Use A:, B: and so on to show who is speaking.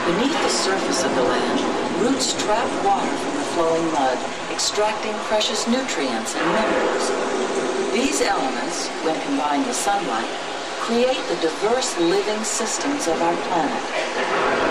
A: Beneath the surface of the land, roots trap water from the flowing mud, extracting precious nutrients and minerals. These elements, when combined with sunlight, create the diverse living systems of our planet.